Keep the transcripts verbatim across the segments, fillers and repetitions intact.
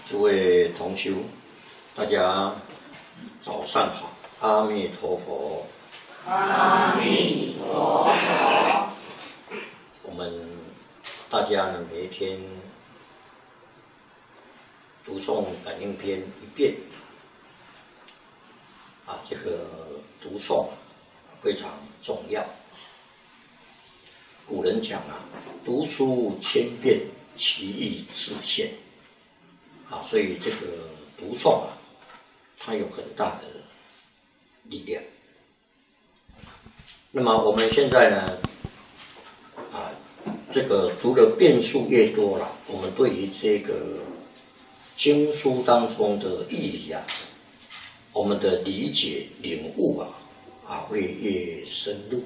诸位同修，大家早上好，阿弥陀佛。 阿弥陀佛。 我们大家呢，每一天读诵感应篇一遍，啊，这个读诵非常重要。古人讲啊，读书千遍，其义自现。啊，所以这个读诵啊，它有很大的力量。那么我们现在呢，啊，这个读的遍数越多了，我们对于这个经书当中的义理啊，我们的理解领悟啊，啊会越深入。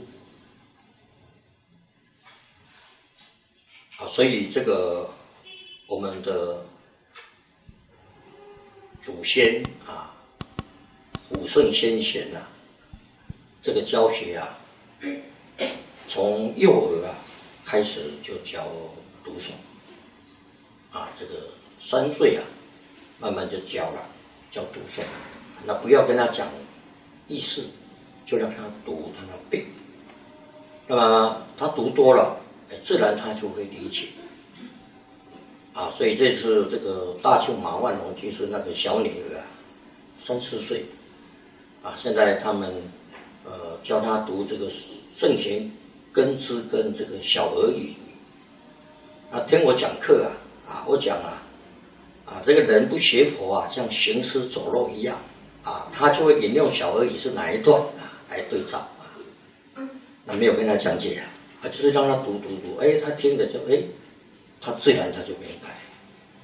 啊，所以这个我们的祖先啊，古圣先贤呐、啊，这个教学啊，从幼儿啊开始就教读诵，啊，这个三岁啊，慢慢就教了，教读诵。那不要跟他讲意思，就让他读，让他背。那么他读多了，哎，自然他就会理解。啊，所以这次这个大庆马万龙就是那个小女儿啊，三四岁，啊，现在他们呃教他读这个圣贤根之跟这个小儿语，啊，听我讲课啊，啊，我讲啊，啊，这个人不学佛啊，像行尸走肉一样，啊，他就会引用小儿语是哪一段啊来对照啊，那没有跟他讲解啊，啊，就是让他读读读，哎，他听了就哎。他自然他就明白，